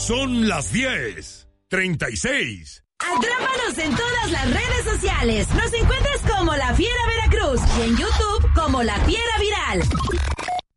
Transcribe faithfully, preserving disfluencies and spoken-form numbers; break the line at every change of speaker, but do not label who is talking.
Son las diez treinta y seis.
Atrápanos en todas las redes sociales. Nos encuentras como La Fiera Veracruz y en YouTube como La Fiera Viral.